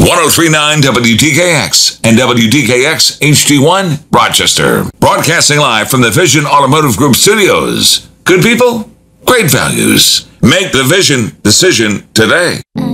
1039 WDKX and WDKX HD1 Rochester. Broadcasting live from the Vision Automotive Group studios. Good people, great values. Make the Vision decision today.